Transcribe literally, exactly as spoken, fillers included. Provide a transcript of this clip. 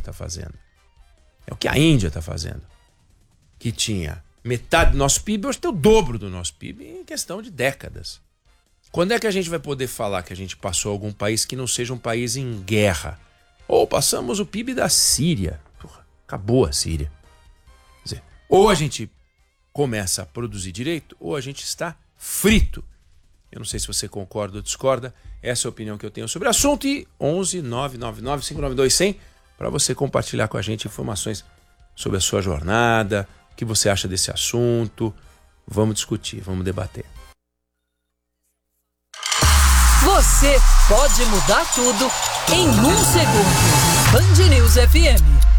está fazendo. É o que a Índia está fazendo. Que tinha metade do nosso P I B, hoje tem o dobro do nosso P I B em questão de décadas. Quando é que a gente vai poder falar que a gente passou algum país que não seja um país em guerra? Ou passamos o P I B da Síria. Porra, acabou a Síria. Quer dizer, ou a gente começa a produzir direito, ou a gente está frito. Eu não sei se você concorda ou discorda. Essa é a opinião que eu tenho sobre o assunto. E onze nove nove nove cinco nove dois zero zero para você compartilhar com a gente informações sobre a sua jornada, o que você acha desse assunto. Vamos discutir, vamos debater. Você pode mudar tudo em um segundo. Band News F M.